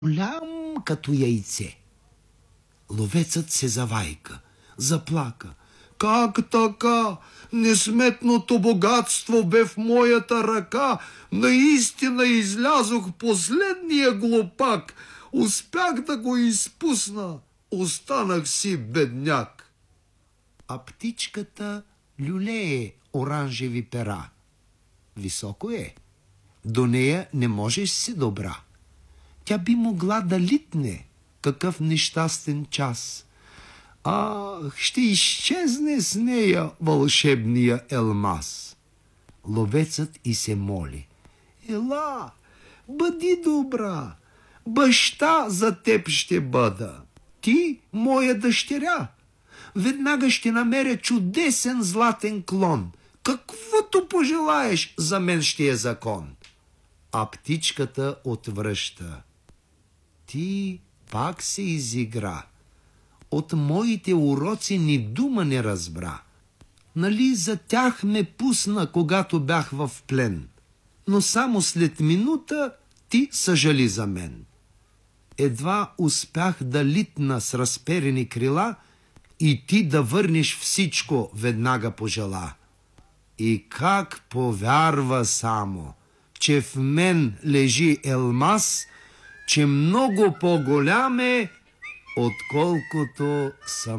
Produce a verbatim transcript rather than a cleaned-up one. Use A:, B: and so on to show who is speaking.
A: голям като яйце. Ловецът се завайка, заплака. Как така? Несметното богатство бе в моята ръка. Наистина излязох последния глупак. Успях да го изпусна. Останах си бедняк. А птичката люлее оранжеви пера. Високо е. До нея не можеш си добра. Тя би могла да литне. Какъв нещастен час! Ах, ще изчезне с нея вълшебния елмаз. Ловецът и се моли. Ела, бъди добра, баща за теб ще бъда. Ти, моя дъщеря, веднага ще намеря чудесен златен клон. Каквото пожелаеш, за мен ще е закон. А птичката отвръща. Ти пак се изигра. От моите уроци ни дума не разбра. Нали за тях ме пусна, когато бях в плен, но само след минута ти съжали за мен. Едва успях да литна с разперени крила и ти да върнеш всичко, веднага пожела. И как повярва само, че в мен лежи елмаз, че много по-голям е, отколкото съм